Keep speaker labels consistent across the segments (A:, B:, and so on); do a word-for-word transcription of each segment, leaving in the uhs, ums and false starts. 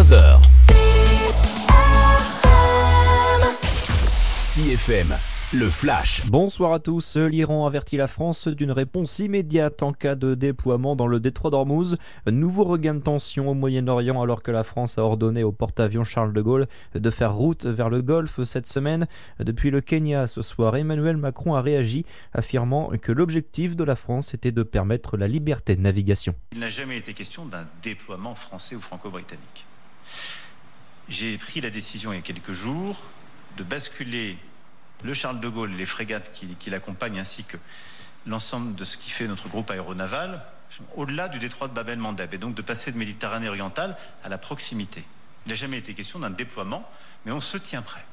A: quinze heures. C F M, le flash.
B: Bonsoir à tous. L'Iran avertit la France d'une réponse immédiate en cas de déploiement dans le détroit d'Ormuz. Nouveau regain de tension au Moyen-Orient alors que la France a ordonné au porte-avions Charles de Gaulle de faire route vers le Golfe cette semaine. Depuis le Kenya ce soir, Emmanuel Macron a réagi, affirmant que l'objectif de la France était de permettre la liberté de navigation.
C: Il n'a jamais été question d'un déploiement français ou franco-britannique. J'ai pris la décision il y a quelques jours de basculer le Charles de Gaulle, les frégates qui, qui l'accompagnent, ainsi que l'ensemble de ce qui fait notre groupe aéronaval, au-delà du détroit de Bab el-Mandeb, et donc de passer de Méditerranée orientale à la proximité. Il n'a jamais été question d'un déploiement, mais on se tient prêt.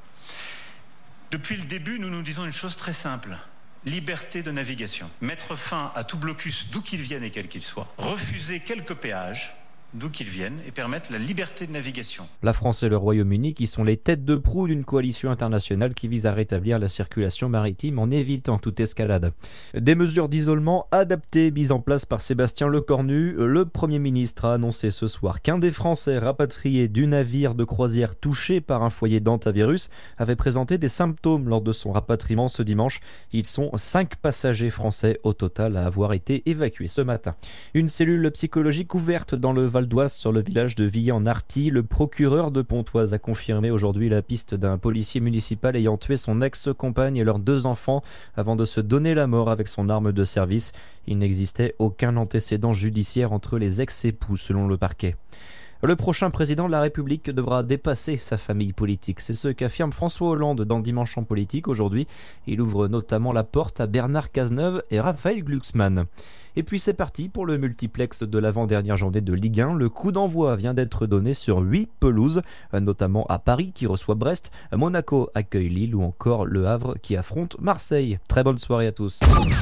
C: Depuis le début, nous nous disons une chose très simple: liberté de navigation. Mettre fin à tout blocus, d'où qu'il vienne et quel qu'il soit. Refuser quelques péages, d'où qu'ils viennent, et permettre la liberté de navigation.
B: La France et le Royaume-Uni qui sont les têtes de proue d'une coalition internationale qui vise à rétablir la circulation maritime en évitant toute escalade. Des mesures d'isolement adaptées mises en place par Sébastien Lecornu. Le Premier ministre a annoncé ce soir qu'un des Français rapatriés du navire de croisière touché par un foyer d'hantavirus avait présenté des symptômes lors de son rapatriement ce dimanche. Ils sont cinq passagers français au total à avoir été évacués ce matin. Une cellule psychologique ouverte dans le Val d'Oise sur le village de Villers-en-Arty. Le procureur de Pontoise a confirmé aujourd'hui la piste d'un policier municipal ayant tué son ex-compagne et leurs deux enfants avant de se donner la mort avec son arme de service. Il n'existait aucun antécédent judiciaire entre les ex-époux selon le parquet. Le prochain président de la République devra dépasser sa famille politique. C'est ce qu'affirme François Hollande dans Dimanche en politique aujourd'hui. Il ouvre notamment la porte à Bernard Cazeneuve et Raphaël Glucksmann. Et puis c'est parti pour le multiplex de l'avant-dernière journée de Ligue un. Le coup d'envoi vient d'être donné sur huit pelouses, notamment à Paris qui reçoit Brest, Monaco accueille Lille ou encore Le Havre qui affronte Marseille. Très bonne soirée à tous.